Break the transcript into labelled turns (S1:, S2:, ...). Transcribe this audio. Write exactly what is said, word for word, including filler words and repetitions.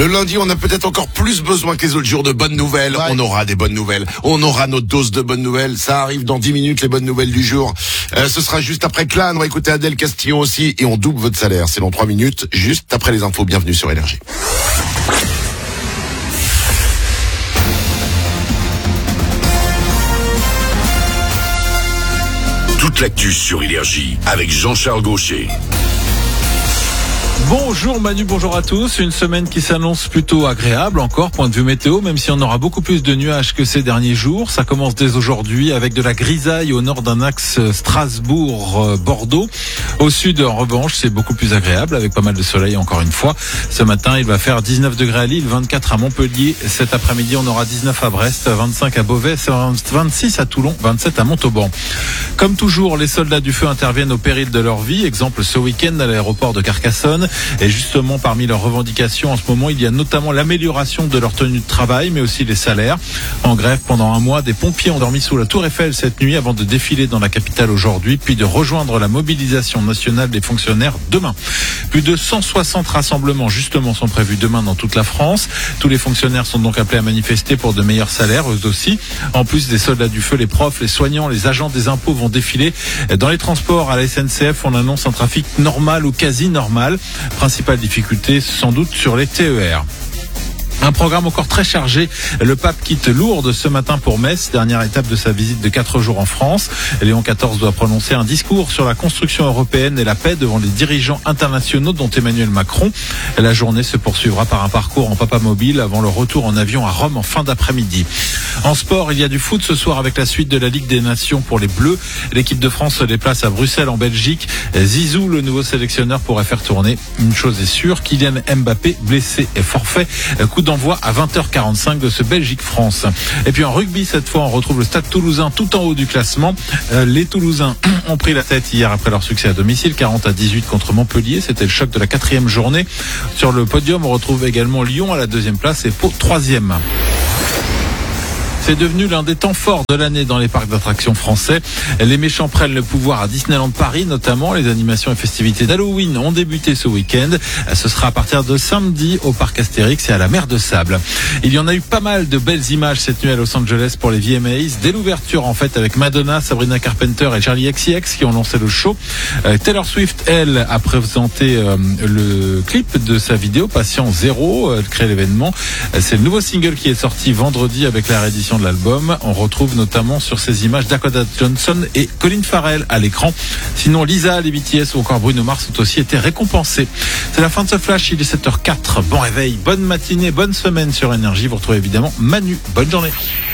S1: Le lundi, on a peut-être encore plus besoin que les autres jours de bonnes nouvelles. Ouais. On aura des bonnes nouvelles. On aura notre dose de bonnes nouvelles. Ça arrive dans dix minutes, les bonnes nouvelles du jour. Euh, ce sera juste après Clan. On va écouter Adèle Castillon aussi. Et on double votre salaire. C'est dans trois minutes, juste après les infos. Bienvenue sur Énergie.
S2: Toute l'actu sur Énergie avec Jean-Charles Gaucher.
S3: Bonjour Manu, bonjour à tous. Une semaine qui s'annonce plutôt agréable encore, point de vue météo, même si on aura beaucoup plus de nuages que ces derniers jours. Ça commence dès aujourd'hui avec de la grisaille au nord d'un axe Strasbourg-Bordeaux. Au sud, en revanche, c'est beaucoup plus agréable avec pas mal de soleil encore une fois. Ce matin, il va faire dix-neuf degrés à Lille, vingt-quatre à Montpellier. Cet après-midi, on aura dix-neuf à Brest, vingt-cinq à Beauvais, vingt-six à Toulon, vingt-sept à Montauban. Comme toujours, les soldats du feu interviennent au péril de leur vie. Exemple ce week-end à l'aéroport de Carcassonne. Et justement, parmi leurs revendications en ce moment, il y a notamment l'amélioration de leur tenue de travail, mais aussi les salaires. En grève pendant un mois, des pompiers ont dormi sous la Tour Eiffel cette nuit avant de défiler dans la capitale aujourd'hui, puis de rejoindre la mobilisation nationale des fonctionnaires demain. Plus de cent soixante rassemblements justement sont prévus demain dans toute la France. Tous les fonctionnaires sont donc appelés à manifester pour de meilleurs salaires, eux aussi. En plus des soldats du feu, les profs, les soignants, les agents des impôts vont défiler. Dans les transports, à la S N C F, on annonce un trafic normal ou quasi normal. Principale difficulté sans doute sur les T E R. Un programme encore très chargé. Le pape quitte Lourdes ce matin pour Metz, dernière étape de sa visite de quatre jours en France. Léon quatorze doit prononcer un discours sur la construction européenne et la paix devant les dirigeants internationaux dont Emmanuel Macron. La journée se poursuivra par un parcours en papamobile avant le retour en avion à Rome en fin d'après-midi. En sport, il y a du foot ce soir avec la suite de la Ligue des Nations pour les Bleus. L'équipe de France se déplace à Bruxelles en Belgique. Zizou, le nouveau sélectionneur, pourrait faire tourner. Une chose est sûre, Kylian Mbappé, blessé et forfait. Coup d'envoi à vingt heures quarante-cinq de ce Belgique-France. Et puis en rugby, cette fois, on retrouve le Stade Toulousain tout en haut du classement. Euh, les Toulousains ont pris la tête hier après leur succès à domicile, quarante à dix-huit contre Montpellier. C'était le choc de la quatrième journée. Sur le podium, on retrouve également Lyon à la deuxième place et Pau troisième. C'est devenu l'un des temps forts de l'année dans les parcs d'attractions français. Les méchants prennent le pouvoir à Disneyland Paris, notamment. Les animations et festivités d'Halloween ont débuté ce week-end. Ce sera à partir de samedi au parc Astérix et à la mer de Sable. Il y en a eu pas mal de belles images cette nuit à Los Angeles pour les V M As. Dès l'ouverture, en fait, avec Madonna, Sabrina Carpenter et Charli X C X qui ont lancé le show. Euh, Taylor Swift, elle, a présenté euh, le clip de sa vidéo Patient Zéro. Elle crée l'événement. C'est le nouveau single qui est sorti vendredi avec la réédition de l'album. On retrouve notamment sur ces images Dakota Johnson et Colin Farrell à l'écran. Sinon, Lisa, les B T S ou encore Bruno Mars ont aussi été récompensés. C'est la fin de ce flash, il est sept heures quatre. Bon réveil, bonne matinée, bonne semaine sur Énergie. Vous retrouvez évidemment Manu. Bonne journée.